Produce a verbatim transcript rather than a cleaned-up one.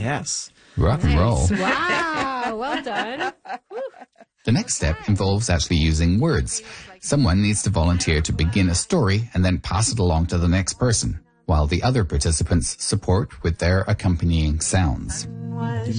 Yes. Rock and roll. Nice. Wow, well done. Woo. The next step involves actually using words. Someone needs to volunteer to begin a story and then pass it along to the next person, while the other participants support with their accompanying sounds.